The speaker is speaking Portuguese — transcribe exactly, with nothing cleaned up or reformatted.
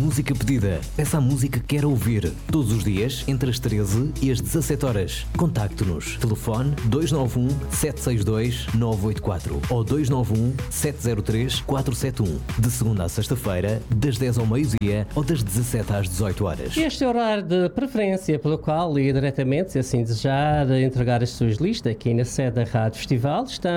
música pedida. Peça a música que quer ouvir. Todos os dias, entre as treze e as dezassete horas. Contacte-nos. Telefone dois nove um, sete seis dois, nove oito quatro ou dois nove um, sete zero três, quatro sete um. De segunda à sexta-feira, das dez ao meio-dia ou das dezassete às dezoito horas. Este é o horário de preferência pelo qual liga diretamente, se assim desejar, entregar as suas listas aqui na sede da Rádio Festival. Estamos